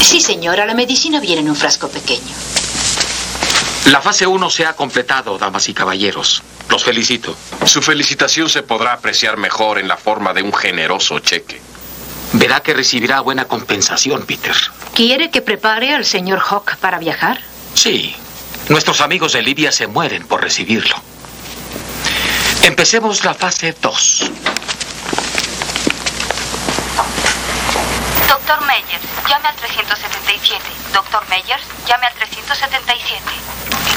Sí, señora, la medicina viene en un frasco pequeño. La fase 1 se ha completado, damas y caballeros. Los felicito. Su felicitación se podrá apreciar mejor en la forma de un generoso cheque. Verá que recibirá buena compensación, Peter. ¿Quiere que prepare al señor Hawk para viajar? Sí. Nuestros amigos de Libia se mueren por recibirlo. Empecemos la fase 2. Doctor Meyers, llame al 377. Doctor Meyers, llame al 377.